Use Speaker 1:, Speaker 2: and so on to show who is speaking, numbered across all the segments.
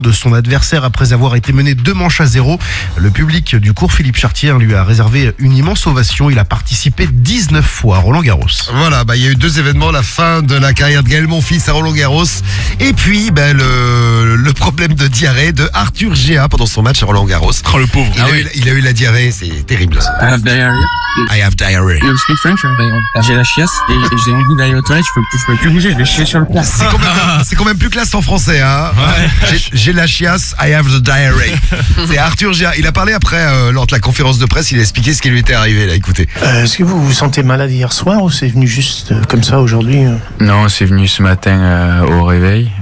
Speaker 1: de son adversaire après avoir été mené 2-0. Le public du cours Philippe Chartier lui a réservé une immense ovation. Il a participé 19 fois à Roland-Garros.
Speaker 2: Voilà, il y a eu 2 événements, la fin de la carrière de Gaël Monfils à Roland-Garros et puis le problème de diarrhée de Arthur Géa pendant son match à Roland-Garros.
Speaker 3: Oh le pauvre.
Speaker 2: Il a eu la diarrhée, c'est terrible.
Speaker 4: I have diarrhea.
Speaker 2: I have diarrhea.
Speaker 4: You speak French? J'ai la chiasse et j'ai envie d'aller aux toilettes, je peux plus bouger, je vais chier sur le plat.
Speaker 2: C'est quand même plus classe en français, hein.
Speaker 3: Ouais.
Speaker 2: J'ai la chiasse, I have the diarrhea. C'est Arthur Géa. Il a parlé après, lors de la conférence de presse, il a expliqué ce qui lui était arrivé, là, écoutez.
Speaker 5: Est-ce que vous vous sentez malade hier soir ou c'est venu juste comme ça aujourd'hui?
Speaker 6: Non, c'est venu ce matin au réveil.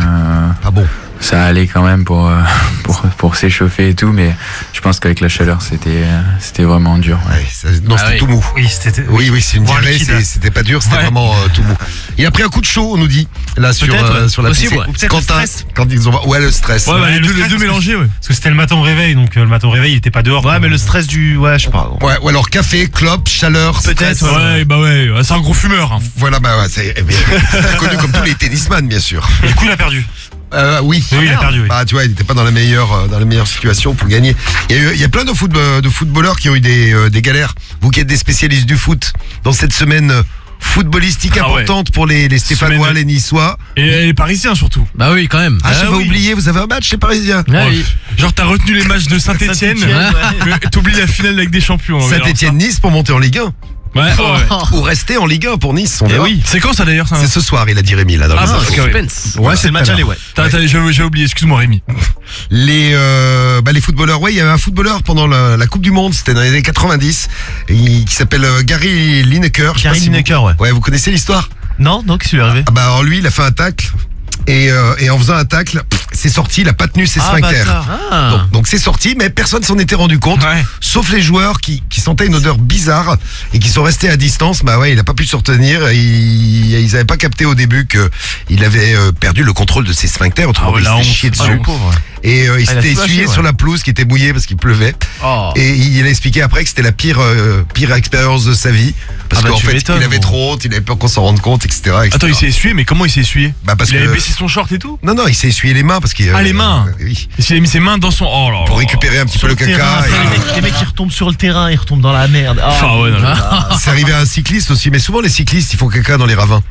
Speaker 2: Ah bon?
Speaker 6: Ça allait quand même pour s'échauffer et tout, mais je pense qu'avec la chaleur, c'était vraiment dur.
Speaker 2: Ouais, c'était tout mou.
Speaker 1: Oui, c'était.
Speaker 2: Oui, c'est une diarrhée, c'était pas dur, c'était vraiment tout mou. Il a pris un coup de chaud, on nous dit, là sur la
Speaker 7: possible,
Speaker 2: PC.
Speaker 7: ouais.
Speaker 1: Peut-être
Speaker 2: Quentin,
Speaker 1: le stress.
Speaker 2: quand ils ont, le stress.
Speaker 3: Ouais, les deux mélangés, ouais.
Speaker 8: Parce que c'était le matin au réveil, donc le matin au réveil, il était pas dehors.
Speaker 1: Ouais, mais le stress du. Ouais, je sais pas.
Speaker 2: Ouais, ou alors café, clope, chaleur,
Speaker 3: Peut-être,
Speaker 2: stress.
Speaker 3: ouais, c'est un gros fumeur. Hein.
Speaker 2: Voilà, c'est connu comme tous les tennisman, bien sûr.
Speaker 8: Et du coup, il a perdu.
Speaker 2: Oui,
Speaker 8: il a perdu. Oui.
Speaker 2: Bah, tu vois, il n'était pas dans la meilleure situation pour gagner. Il y a plein de footballeurs qui ont eu des galères. Vous qui êtes des spécialistes du foot, dans cette semaine footballistique importante pour les Stéphanois, les Niçois.
Speaker 3: Et les Parisiens surtout.
Speaker 7: Bah oui, quand même.
Speaker 2: Ah, j'avais oublié, vous avez un match, les Parisiens.
Speaker 7: Oui.
Speaker 3: Genre t'as retenu les matchs de Saint-Etienne, t'oublies la finale avec des champions.
Speaker 2: Saint-Etienne-Nice pour monter en Ligue 1.
Speaker 3: Ouais.
Speaker 2: Ou rester en Ligue 1 pour Nice. On verra.
Speaker 3: Oui. C'est quand ça d'ailleurs ça?
Speaker 2: C'est ce soir, il a dit Rémi, là, dans les infos.
Speaker 7: Suspense.
Speaker 1: Ouais, c'est le match aller, ouais.
Speaker 3: J'ai oublié, excuse-moi Rémi.
Speaker 2: Les footballeurs, il y avait un footballeur pendant la Coupe du Monde, c'était dans les années 90, qui s'appelle Gary Lineker.
Speaker 1: Gary Lineker, ouais.
Speaker 2: Ouais, vous connaissez l'histoire?
Speaker 1: Non, qu'est-ce qui lui est arrivé?
Speaker 2: Alors lui, il a fait un tacle. Et en faisant un tacle, c'est sorti, il a pas tenu ses sphincters. Donc c'est sorti, mais personne s'en était rendu compte, sauf les joueurs qui sentaient une odeur bizarre et qui sont restés à distance. Bah ouais, il a pas pu se retenir. Ils avaient pas capté au début que il avait perdu le contrôle de ses sphincters. Autrement, il s'était chié dessus. Et il s'était essuyé sur la pelouse qui était mouillée parce qu'il pleuvait. Et il a expliqué après que c'était la pire expérience de sa vie. Parce qu'en fait, il avait trop honte, il avait peur qu'on s'en rende compte, etc.
Speaker 3: Attends, il s'est essuyé, mais comment il s'est essuyé?
Speaker 2: Parce
Speaker 3: il avait baissé son short et tout?
Speaker 2: Non, il s'est essuyé les mains parce qu'il.
Speaker 3: Les mains.
Speaker 2: Oui.
Speaker 3: Il a mis ses mains dans son. Oh là là.
Speaker 2: Pour récupérer un petit peu le caca.
Speaker 1: Les mecs qui retombent sur le terrain, ils retombent dans la merde.
Speaker 2: C'est arrivé à un cycliste aussi, mais souvent les cyclistes ils font caca dans les ravins.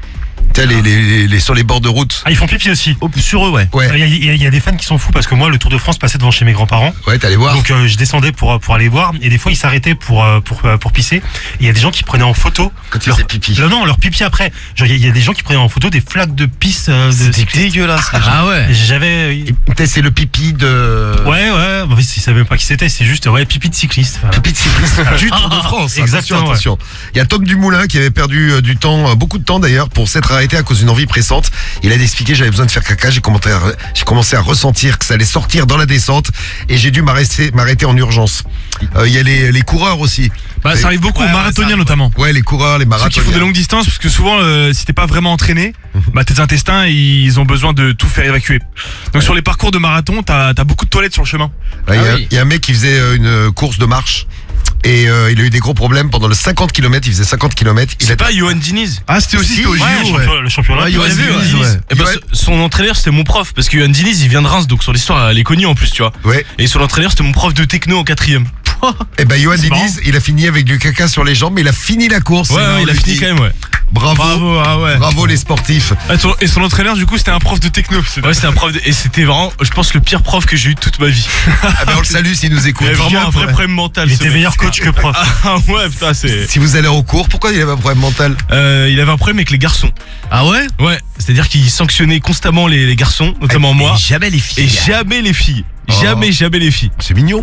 Speaker 2: Sur les bords de route.
Speaker 8: Ah, ils font pipi aussi.
Speaker 1: Sur eux, ouais.
Speaker 8: Il y a des fans qui sont fous parce que moi, le Tour de France passait devant chez mes grands-parents.
Speaker 2: Ouais, t'allais voir.
Speaker 8: Donc je descendais pour aller voir et des fois ils s'arrêtaient pour pisser. Et il y a des gens qui prenaient en photo
Speaker 2: quand ils faisaient pipi.
Speaker 8: Non, leur pipi après. Genre il y a des gens qui prenaient en photo des flaques de pisse.
Speaker 1: C'était dégueulasse.
Speaker 7: Ah ouais.
Speaker 8: J'avais.
Speaker 2: C'est le pipi de.
Speaker 8: Ouais. En fait, ils savaient même pas qui c'était. C'est juste pipi de cycliste. Voilà.
Speaker 2: Pipi de cycliste du Tour de France.
Speaker 8: Exactement.
Speaker 2: Attention. Il y a Tom Dumoulin qui avait perdu du temps, beaucoup de temps d'ailleurs, pour s'être arrêté à cause d'une envie pressante. Il a expliqué j'avais besoin de faire caca, j'ai commencé à ressentir que ça allait sortir dans la descente et j'ai dû m'arrêter en urgence. Il y a les coureurs aussi.
Speaker 3: Ça arrive beaucoup, aux marathoniens notamment.
Speaker 2: Ouais, les coureurs, les marathoniens.
Speaker 3: Ceux qui font des longues distances, parce que souvent, si t'es pas vraiment entraîné, tes intestins, ils ont besoin de tout faire évacuer. Donc sur les parcours de marathon, t'as beaucoup de toilettes sur le chemin.
Speaker 2: Il y a un mec qui faisait une course de marche. Et il a eu des gros problèmes pendant le 50 km, il faisait 50 km.
Speaker 3: C'est pas Johan Diniz?
Speaker 1: Ah, c'était aussi au JO,
Speaker 8: le champion
Speaker 3: Johan Diniz. Son entraîneur, c'était mon prof, parce que Johan Diniz, il vient de Reims, donc son histoire, elle est connue en plus, tu vois.
Speaker 2: Ouais.
Speaker 3: Et son entraîneur, c'était mon prof de techno en 4ème.
Speaker 2: Et Johan Diniz, il a fini avec du caca sur les jambes, mais il a fini la course.
Speaker 3: Ouais, il a fini quand même, ouais.
Speaker 2: Bravo, bravo les sportifs.
Speaker 3: Et son entraîneur, du coup, c'était un prof de techno. Ouais, c'était un prof et c'était vraiment, je pense, le pire prof que j'ai eu de toute ma vie.
Speaker 2: On le salue s'il nous écoute.
Speaker 3: Il avait vraiment un vrai problème mental.
Speaker 8: Il était meilleur coach que prof.
Speaker 3: Ouais, putain, c'est.
Speaker 2: Si vous allez en cours, pourquoi il avait un problème mental?
Speaker 3: Il avait un problème avec les garçons.
Speaker 7: Ah ouais?
Speaker 3: Ouais, c'est-à-dire qu'il sanctionnait constamment les garçons, notamment moi.
Speaker 7: Et jamais les filles.
Speaker 3: Et jamais les filles. Jamais les filles.
Speaker 2: C'est mignon.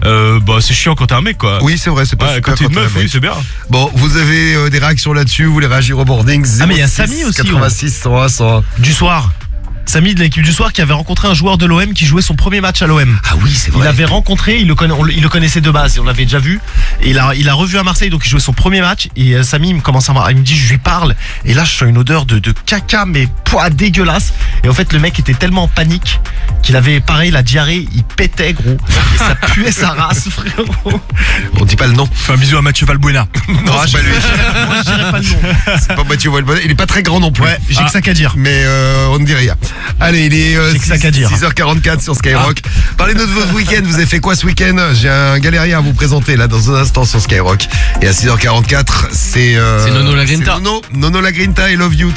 Speaker 3: C'est chiant quand t'es un mec, quoi.
Speaker 2: Oui, c'est vrai, c'est pas super
Speaker 3: quand t'es une meuf, oui, c'est bien.
Speaker 2: Bon, vous avez des réactions là-dessus, vous voulez réagir au boarding?
Speaker 1: Mais il y a Samy aussi.
Speaker 2: 86 101.
Speaker 1: Du soir. Samy de l'équipe du soir qui avait rencontré un joueur de l'OM qui jouait son premier match à l'OM.
Speaker 2: Ah oui, c'est vrai.
Speaker 1: Il l'avait rencontré, il le connaissait de base, on l'avait déjà vu. Et il a revu à Marseille, donc il jouait son premier match. Et Samy il me dit, je lui parle. Et là, je sens une odeur de caca, mais dégueulasse. Et en fait, le mec était tellement en panique qu'il avait, pareil, la diarrhée, il pétait, gros. Et ça puait sa race, frérot.
Speaker 2: On dit pas le nom.
Speaker 3: Fais un bisou à Mathieu Valbuena.
Speaker 2: Non, c'est pas lui.
Speaker 1: Moi, je dirais pas le nom.
Speaker 2: C'est pas Mathieu Valbuena. Il est pas très grand non plus.
Speaker 1: Ouais, j'ai que ça qu'à dire.
Speaker 2: Mais on ne dit rien. Allez, il est
Speaker 1: J'ai que ça qu'à dire.
Speaker 2: 6h44 sur Skyrock. Parlez-nous de votre week-end. Vous avez fait quoi ce week-end? J'ai un galérien à vous présenter là dans un instant sur Skyrock. Et à 6h44, c'est
Speaker 7: Nono La Grinta.
Speaker 2: Nono La Grinta et Love You.